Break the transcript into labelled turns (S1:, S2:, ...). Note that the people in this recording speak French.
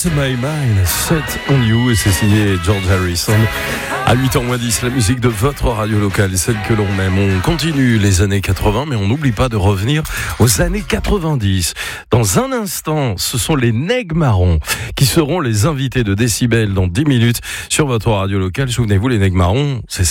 S1: Set My Mind, Set on You, et c'est signé George Harrison. À 8h moins 10, la musique de votre radio locale, celle que l'on aime. On continue les années 80, mais on n'oublie pas de revenir aux années 90. Dans un instant, ce sont les Nègres Marrons qui seront les invités de Décibel dans 10 minutes sur votre radio locale. Souvenez-vous, les Nègres Marrons, c'est